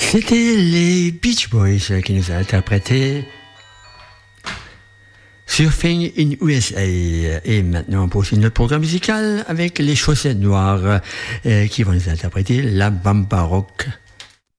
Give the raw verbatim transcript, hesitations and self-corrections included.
C'était les Beach Boys qui nous ont interprété Surfing in U S A. Et maintenant, on poursuit notre programme musical avec les Chaussettes Noires euh, qui vont nous interpréter la Bamba Rock